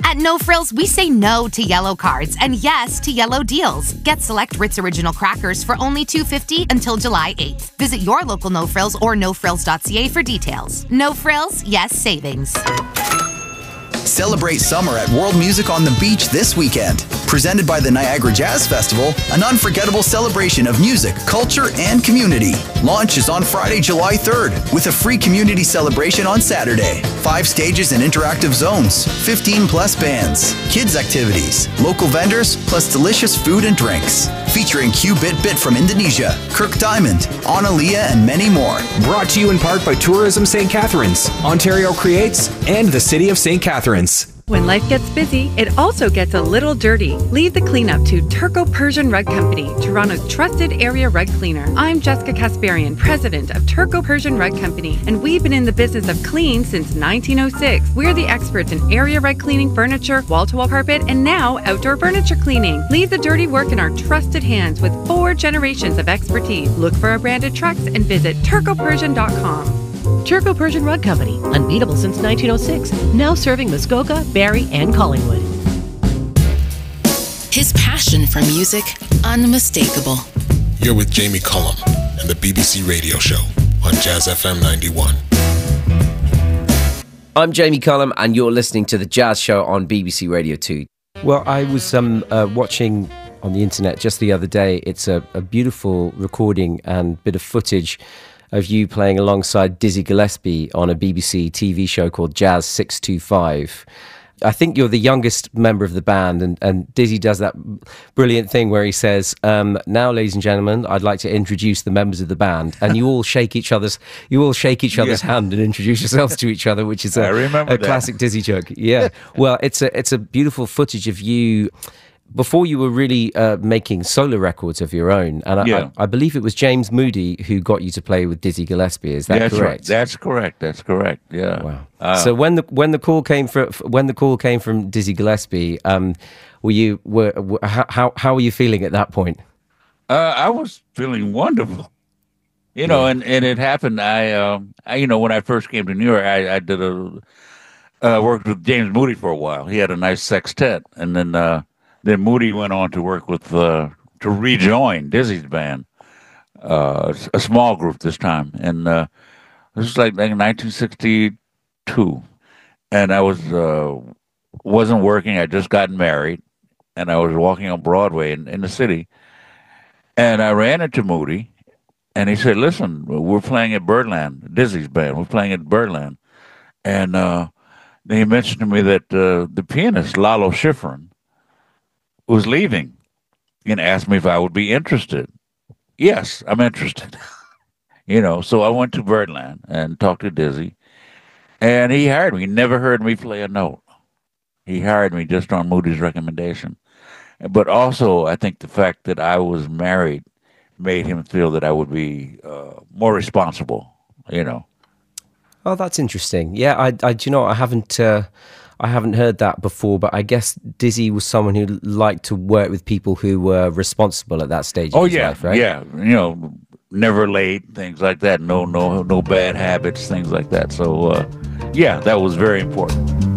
At No Frills, we say no to yellow cards and yes to yellow deals. Get select Ritz Original crackers for only $2.50 until July 8th. Visit your local No Frills or nofrills.ca for details. No Frills, yes savings. Celebrate summer at World Music on the Beach this weekend. Presented by the Niagara Jazz Festival, an unforgettable celebration of music, culture, and community. Launch is on Friday, July 3rd, with a free community celebration on Saturday. 5 stages and interactive zones, 15 plus bands, kids activities, local vendors, plus delicious food and drinks. Featuring Q-Bit Bit from Indonesia, Kirk Diamond, Analia, and many more. Brought to you in part by Tourism St. Catharines, Ontario Creates, and the City of St. Catharines. When life gets busy, it also gets a little dirty. Leave the cleanup to Turco Persian Rug Company, Toronto's trusted area rug cleaner. I'm Jessica Kasparian, president of Turco Persian Rug Company, and we've been in the business of clean since 1906. We're the experts in area rug cleaning, furniture, wall-to-wall carpet, and now outdoor furniture cleaning. Leave the dirty work in our trusted hands with 4 generations of expertise. Look for our branded trucks and visit turcopersian.com. Turco Persian Rug Company, unbeatable since 1906, now serving Muskoka, Barrie, and Collingwood. His passion for music, unmistakable. You're with Jamie Cullum and the BBC Radio Show on Jazz FM 91. I'm Jamie Cullum, and you're listening to The Jazz Show on BBC Radio 2. Well, I was watching on the internet just the other day. It's a beautiful recording and bit of footage of you playing alongside Dizzy Gillespie on a BBC TV show called Jazz 625. I think you're the youngest member of the band, and Dizzy does that brilliant thing where he says, now, ladies and gentlemen, I'd like to introduce the members of the band, and you all shake each other's hand and introduce yourselves to each other, which is a classic Dizzy joke. Yeah. Well, it's a beautiful footage of you before you were really making solo records of your own, and I believe it was James Moody who got you to play with Dizzy Gillespie. Is that correct? Right. That's correct. Yeah. Wow. So when the call came from Dizzy Gillespie, how were you feeling at that point? I was feeling wonderful. You know, and it happened. I when I first came to New York, I did worked with James Moody for a while. He had a nice sextet, and then Moody went on to work with to rejoin Dizzy's band, a small group this time, and this was like 1962, and I wasn't working. I just gotten married, and I was walking on Broadway in the city, and I ran into Moody, and he said, "Listen, we're playing at Birdland, Dizzy's band. We're playing at Birdland," and then he mentioned to me that the pianist Lalo Schifrin was leaving and asked me if I would be interested. Yes, I'm interested. So I went to Birdland and talked to Dizzy, and he hired me. He never heard me play a note. He hired me just on Moody's recommendation. But also, I think the fact that I was married made him feel that I would be more responsible, Oh, that's interesting. Yeah, I haven't heard that before, but I guess Dizzy was someone who liked to work with people who were responsible at that stage of his life, right? Yeah, never late, things like that. No bad habits, things like that. So, that was very important.